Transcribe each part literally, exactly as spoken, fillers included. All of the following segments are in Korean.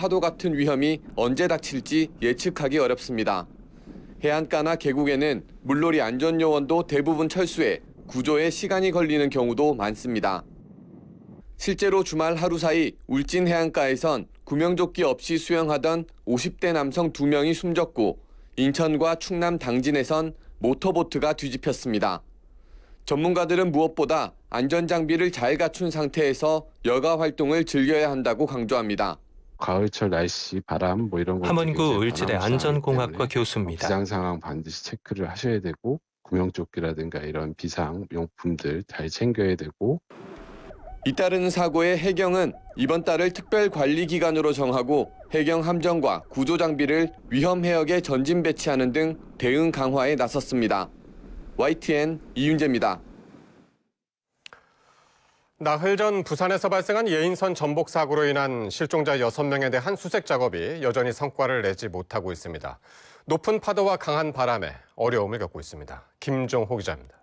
파도 같은 위험이 언제 닥칠지 예측하기 어렵습니다. 해안가나 계곡에는 물놀이 안전요원도 대부분 철수해 구조에 시간이 걸리는 경우도 많습니다. 실제로 주말 하루 사이 울진 해안가에선 구명조끼 없이 수영하던 오십 대 남성 두 명이 숨졌고 인천과 충남 당진에선 모터보트가 뒤집혔습니다. 전문가들은 무엇보다 안전장비를 잘 갖춘 상태에서 여가 활동을 즐겨야 한다고 강조합니다. 가을철 날씨, 바람 뭐 이런 것 함원구 을지대 안전공학과 교수입니다. 비상 상황 반드시 체크를 하셔야 되고 구명조끼라든가 이런 비상 용품들 잘 챙겨야 되고. 잇따르는 사고에 해경은 이번 달을 특별관리기간으로 정하고 해경 함정과 구조장비를 위험해역에 전진 배치하는 등 대응 강화에 나섰습니다. 와이티엔 이윤재입니다. 나흘 전 부산에서 발생한 예인선 전복 사고로 인한 실종자 여섯 명에 대한 수색 작업이 여전히 성과를 내지 못하고 있습니다. 높은 파도와 강한 바람에 어려움을 겪고 있습니다. 김종호 기자입니다.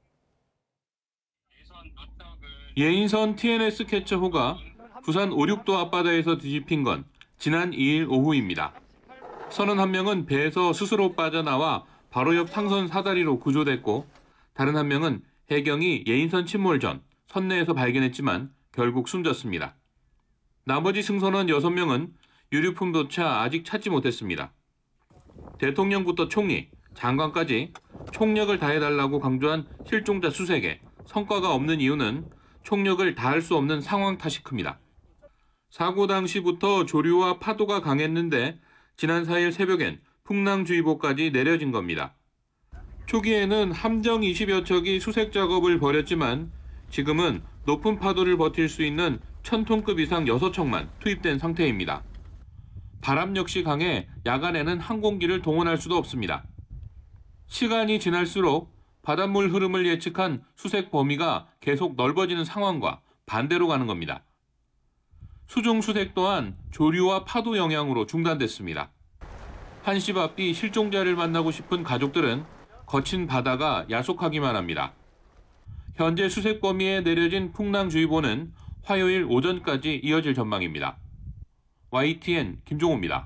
예인선 티엔에스 캐처호가 부산 오륙도 앞바다에서 뒤집힌 건 지난 이 일 오후입니다. 서른한 명은 배에서 스스로 빠져나와 바로 옆 상선 사다리로 구조됐고 다른 한 명은 해경이 예인선 침몰 전 선내에서 발견했지만 결국 숨졌습니다. 나머지 승선원 여섯 명은 유류품조차 아직 찾지 못했습니다. 대통령부터 총리, 장관까지 총력을 다해달라고 강조한 실종자 수색에 성과가 없는 이유는 총력을 다할 수 없는 상황 탓이 큽니다. 사고 당시부터 조류와 파도가 강했는데 지난 사 일 새벽엔 풍랑주의보까지 내려진 겁니다. 초기에는 함정 이십여 척이 수색 작업을 벌였지만 지금은 높은 파도를 버틸 수 있는 천 톤급 이상 여섯 척만 투입된 상태입니다. 바람 역시 강해 야간에는 항공기를 동원할 수도 없습니다. 시간이 지날수록 바닷물 흐름을 예측한 수색 범위가 계속 넓어지는 상황과 반대로 가는 겁니다. 수중 수색 또한 조류와 파도 영향으로 중단됐습니다. 한시 바삐 실종자를 만나고 싶은 가족들은 거친 바다가 야속하기만 합니다. 현재 수색 범위에 내려진 풍랑주의보는 화요일 오전까지 이어질 전망입니다. 와이티엔 김종호입니다.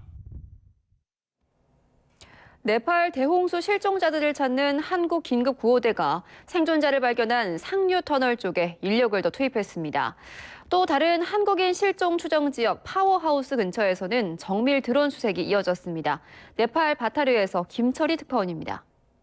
네팔 대홍수 실종자들을 찾는 한국 긴급구호대가 생존자를 발견한 상류 터널 쪽에 인력을 더 투입했습니다. 또 다른 한국인 실종 추정 지역 파워하우스 근처에서는 정밀 드론 수색이 이어졌습니다. 네팔 바타르에서 김철희 특파원입니다.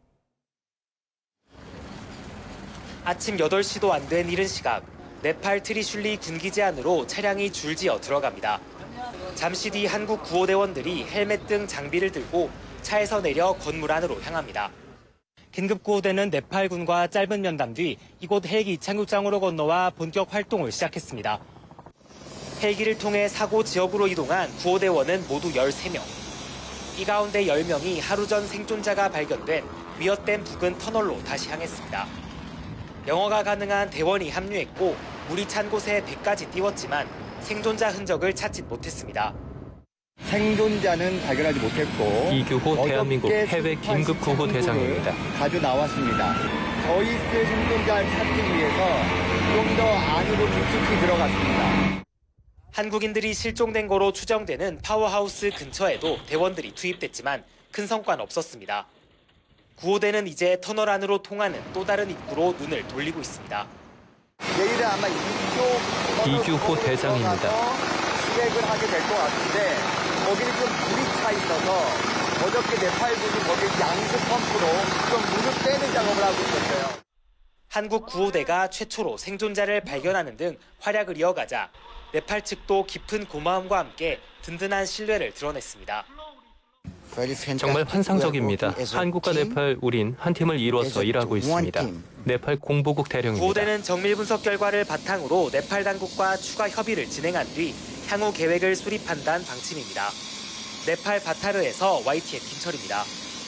아침 여덟 시도 안 된 이른 시각, 네팔 트리슐리 군기지 안으로 차량이 줄지어 들어갑니다. 잠시 뒤 한국 구호대원들이 헬멧 등 장비를 들고 차에서 내려 건물 안으로 향합니다. 긴급구호대는 네팔군과 짧은 면담 뒤 이곳 헬기 착륙장으로 건너와 본격 활동을 시작했습니다. 헬기를 통해 사고 지역으로 이동한 구호대원은 모두 열세 명. 이 가운데 열 명이 하루 전 생존자가 발견된 위어댐 부근 터널로 다시 향했습니다. 영어가 가능한 대원이 합류했고 물이 찬 곳에 배까지 띄웠지만 생존자 흔적을 찾지 못했습니다. 생존자는 발견하지 못했고 이규호 대한민국 해외 긴급구호 대장입니다. 가져 나왔습니다. 저희 생존자를 찾기 위해서 좀 더 안으로 깊숙이 들어갔습니다. 한국인들이 실종된 거로 추정되는 파워하우스 근처에도 대원들이 투입됐지만 큰 성과는 없었습니다. 구호대는 이제 터널 안으로 통하는 또 다른 입구로 눈을 돌리고 있습니다. 내일은 아마 이쪽 이규호 대장입니다. 수색을 하게 될 것 같은데 거기는 좀 물이 차 있어서 어저께 네팔군이 거기 양수 펌프로 좀 물을 빼는 작업을 하고 있었어요. 한국 구호대가 최초로 생존자를 발견하는 등 활약을 이어가자 네팔 측도 깊은 고마움과 함께 든든한 신뢰를 드러냈습니다. 정말 환상적입니다. 한국과 네팔, 우린 한 팀을 이루어서 일하고 있습니다. 네팔 공보국 대령입니다. 구호대는 정밀 분석 결과를 바탕으로 네팔 당국과 추가 협의를 진행한 뒤 향후 계획을 수립한다는 방침입니다. 네팔 바타르에서 와이티엔 김철입니다.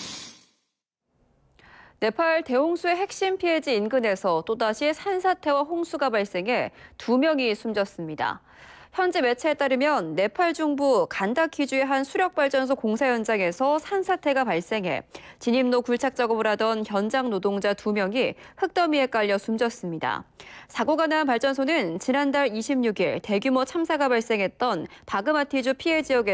네팔 대홍수의 핵심 피해지 인근에서 또다시 산사태와 홍수가 발생해 두 명이 숨졌습니다. 현지 매체에 따르면 네팔 중부 간다키주의 한 수력발전소 공사 현장에서 산사태가 발생해 진입로 굴착 작업을 하던 현장 노동자 두 명이 흙더미에 깔려 숨졌습니다. 사고가 난 발전소는 지난달 이십육 일 대규모 참사가 발생했던 바그마티주 피해 지역에